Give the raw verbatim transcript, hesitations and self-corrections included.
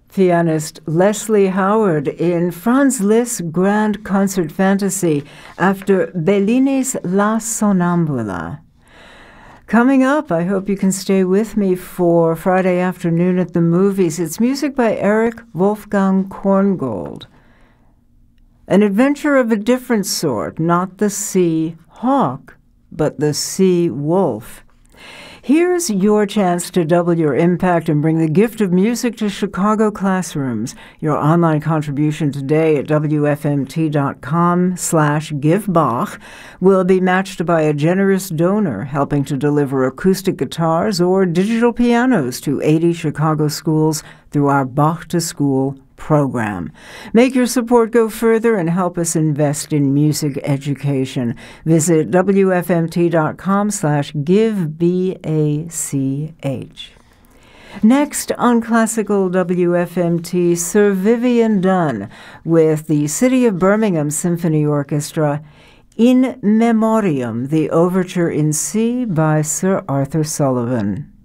Pianist Leslie Howard in Franz Liszt's Grand Concert Fantasy after Bellini's La Sonnambula. Coming up, I hope you can stay with me for Friday Afternoon at the Movies. It's music by Eric Wolfgang Korngold. An adventure of a different sort, not the sea hawk, but the sea wolf. Here's your chance to double your impact and bring the gift of music to Chicago classrooms. Your online contribution today at W F M T dot com slash givebach will be matched by a generous donor helping to deliver acoustic guitars or digital pianos to eighty Chicago schools through our Bach to School program. Make your support go further and help us invest in music education. Visit W F M T dot com slash give B A C H. Next on Classical W F M T, Sir Vivian Dunn with the City of Birmingham Symphony Orchestra, In Memoriam, the overture in C by Sir Arthur Sullivan.